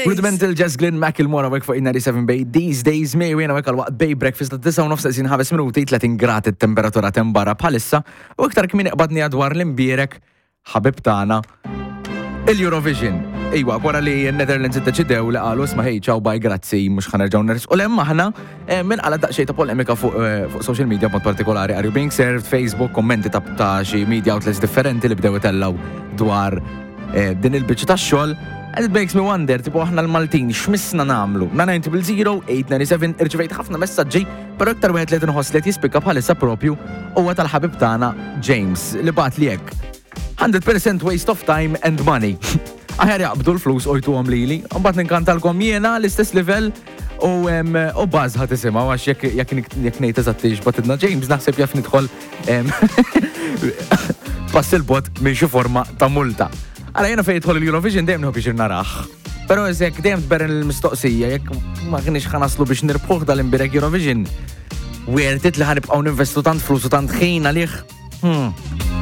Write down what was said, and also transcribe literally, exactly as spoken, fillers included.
Rudimental Jazz Glenn Macklemore għawek fuq ninety-seven Bay. These days me għawek għal-waqt Bay Breakfast ta' tisa' u nofs qegħdin ħames minuti tletin grad it-temperatura tembara bħalissa u iktar kmin iqbadni għadwar l-imbierek ħabib tagħna il-Eurovision. Iwa, wara li n-Netherlands iddeċidew li qalu isma' ħej ċaw baj grazzi mhux ħanerġgħu nersqu lemma aħna minn qala daqsxejn ta' polemika fuq fuq social media b'mod partikolari are you being served, Facebook, kommenti ta' ta' xi media outlets differenti li bdew itellgħu dwar din il-biċċa tax-xogħol. And it makes me wonder, tipo aħna l-Maltin, x'missna nagħmlu? ninety zero eight nine seven irċivejt ħafna messaġġi, però iktar wieħed li qed inħoss li qed jispikka bħalissa propju huwa tal-ħabib tagħna James li bagħat li hekk. one hundred percent waste of time and money. Aħjar jaqbdu l-flus ojtuhom lili, u mbagħad ninkantalkom jiena l-istess livell u u baż ħadd isimgħu għax jekk jekk ngħid eżatt x'batidna James naħseb jaf nidħol pass il-bot minn xi forma ta' multa. Għala jena fejn jidħol il-Eurovision dejjem nħobb biex naraħ. Però jekk dejjem tberren il-mistoqsija, jekk ma kienx ħanaslu biex nirbħuh dal-imbirek Eurovision, worth it li ħanibqgħu ninvestu tant flus u tant ħin għalih. Hmm.